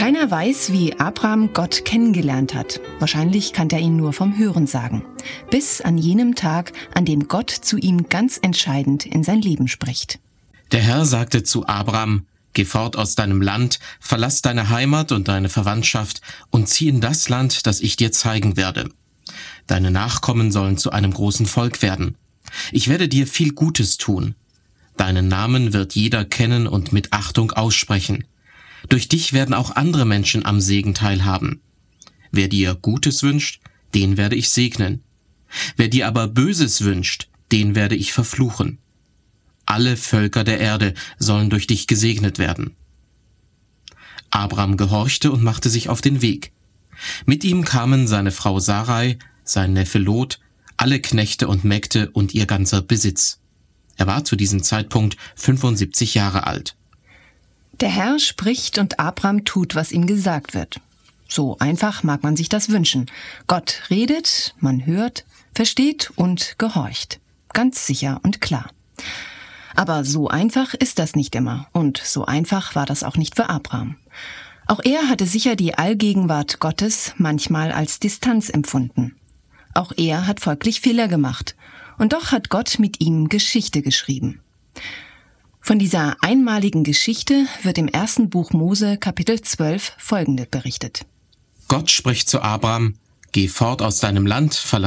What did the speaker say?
Keiner weiß, wie Abraham Gott kennengelernt hat. Wahrscheinlich kannte er ihn nur vom Hörensagen. Bis an jenem Tag, an dem Gott zu ihm ganz entscheidend in sein Leben spricht. Der Herr sagte zu Abram: Geh fort aus deinem Land, verlass deine Heimat und deine Verwandtschaft und zieh in das Land, das ich dir zeigen werde. Deine Nachkommen sollen zu einem großen Volk werden. Ich werde dir viel Gutes tun. Deinen Namen wird jeder kennen und mit Achtung aussprechen. Durch dich werden auch andere Menschen am Segen teilhaben. Wer dir Gutes wünscht, den werde ich segnen. Wer dir aber Böses wünscht, den werde ich verfluchen. Alle Völker der Erde sollen durch dich gesegnet werden. Abram gehorchte und machte sich auf den Weg. Mit ihm kamen seine Frau Sarai, sein Neffe Lot, alle Knechte und Mägde und ihr ganzer Besitz. Er war zu diesem Zeitpunkt 75 Jahre alt. Der Herr spricht und Abram tut, was ihm gesagt wird. So einfach mag man sich das wünschen. Gott redet, man hört, versteht und gehorcht. Ganz sicher und klar. Aber so einfach ist das nicht immer. Und so einfach war das auch nicht für Abram. Auch er hatte sicher die Allgegenwart Gottes manchmal als Distanz empfunden. Auch er hat folglich Fehler gemacht. Und doch hat Gott mit ihm Geschichte geschrieben. Von dieser einmaligen Geschichte wird im 1. Buch Mose, Kapitel 12, folgende berichtet. Gott spricht zu Abram: Geh fort aus deinem Land, verlass